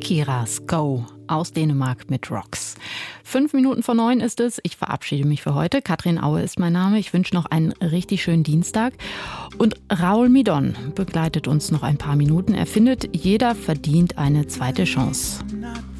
Kiras Go aus Dänemark mit Rocks. 5 Minuten vor 9 ist es. Ich verabschiede mich für heute. Katrin Aue ist mein Name. Ich wünsche noch einen richtig schönen Dienstag. Und Raoul Midon begleitet uns noch ein paar Minuten. Er findet, jeder verdient eine zweite Chance.